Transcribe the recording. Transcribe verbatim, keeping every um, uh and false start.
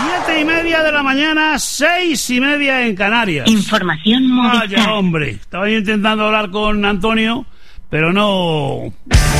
Siete y media de la mañana, seis y media en Canarias. Información Movistar. Vaya, hombre. Estaba yo intentando hablar con Antonio, pero no...